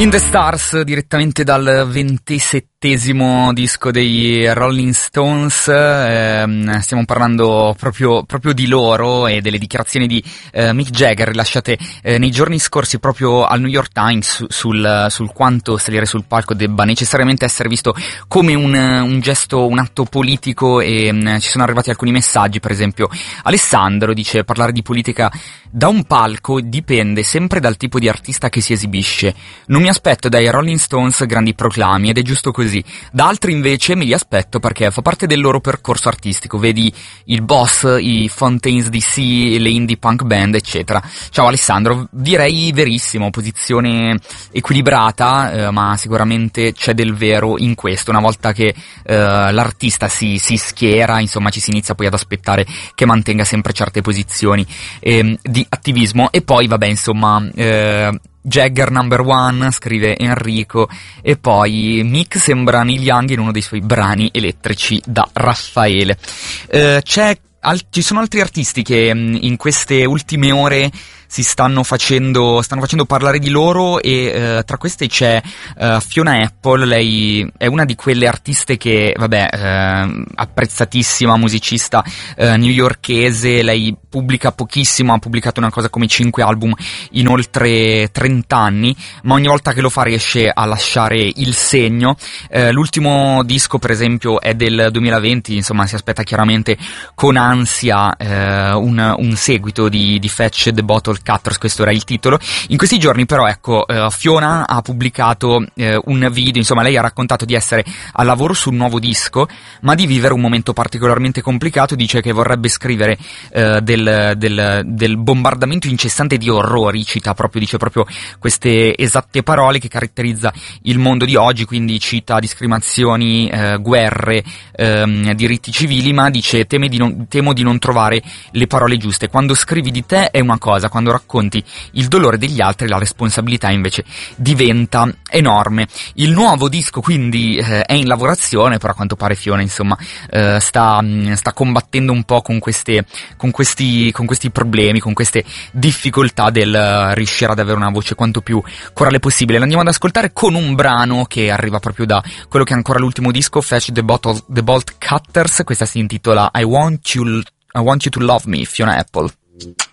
In the Stars, direttamente dal 27° disco dei Rolling Stones. Stiamo parlando proprio di loro e delle dichiarazioni di Mick Jagger rilasciate nei giorni scorsi proprio al New York Times sul quanto salire sul palco debba necessariamente essere visto come un gesto, un atto politico, e ci sono arrivati alcuni messaggi. Per esempio Alessandro dice: parlare di politica da un palco dipende sempre dal tipo di artista che si esibisce. Non mi aspetto dai Rolling Stones grandi proclami, ed è giusto così. Da altri invece me li aspetto perché fa parte del loro percorso artistico. Vedi il Boss, i Fontaines DC, le indie punk band, eccetera. Ciao Alessandro, direi verissimo, posizione equilibrata, ma sicuramente c'è del vero in questo. Una volta che l'artista si schiera, insomma, ci si inizia poi ad aspettare che mantenga sempre certe posizioni di attivismo. E poi vabbè, insomma, Jagger number one, scrive Enrico, e poi Mick sembra Neil Young in uno dei suoi brani elettrici, da Raffaele. Ci sono altri artisti che in queste ultime ore stanno facendo parlare di loro, e tra queste c'è Fiona Apple. Lei è una di quelle artiste che, apprezzatissima musicista newyorkese. Lei pubblica pochissimo, ha pubblicato una cosa come 5 album in oltre 30 anni, ma ogni volta che lo fa riesce a lasciare il segno. L'ultimo disco, per esempio, è del 2020, insomma si aspetta chiaramente con ansia un seguito di Fetch the Bottle Cutters, questo era il titolo. In questi giorni però, ecco, Fiona ha pubblicato un video. Insomma, lei ha raccontato di essere al lavoro sul nuovo disco, ma di vivere un momento particolarmente complicato. Dice che vorrebbe scrivere del bombardamento incessante di orrori, dice proprio queste esatte parole, che caratterizza il mondo di oggi. Quindi cita discriminazioni, guerre, diritti civili, ma dice temo di non trovare le parole giuste. Quando scrivi di te è una cosa, quando racconti il dolore degli altri la responsabilità invece diventa enorme. Il nuovo disco quindi è in lavorazione, però a quanto pare Fiona, insomma, sta combattendo un po' con questi problemi, con queste difficoltà del riuscire ad avere una voce quanto più corale possibile. L'andiamo ad ascoltare con un brano che arriva proprio da quello che è ancora l'ultimo disco, Fetch the Bolt Cutters. Questa si intitola I Want You to Love Me, Fiona Apple.